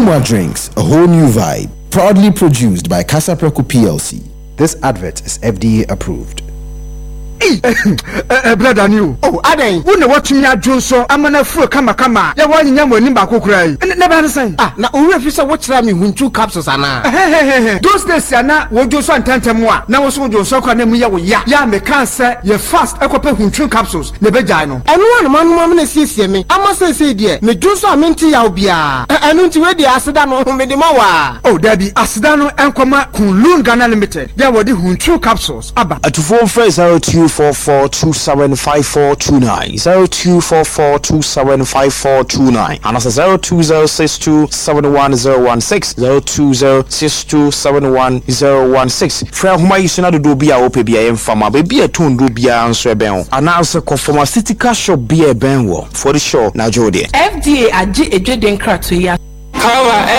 Emwa Drinks, a whole new vibe. Proudly produced by Casapreco PLC. This advert is FDA approved. Brother new. Oh, Aden. Who know what me adjun so amana fro kama. Ya wa nyanya mo ni ba kokura. Na ba say. Na owura fi say what try me hunchu capsules ana. Those days na wojo so antantem a na wo so wojo so kwa na mu ya wo ya me kan say ye fast ekope hunchu capsules na bejai no. Eno wan man na siesie me. Ama say die. Me dun so amenti ya obia. Enu nti we di aseda no me di ma wa. Oh, daddy, aseda no enkoma Kunlun Ghana Limited. Ya wo di hunchu capsules aba. Atufo fresh 0244275429 0244275429 and that's 0206271016 0206271016 fra homa yisuna do bia wo pebia yemfama be bia ton do bia anso eben announce pharmaceutical shop bia ben wo for the show na jode FDA agi ejeden krato ya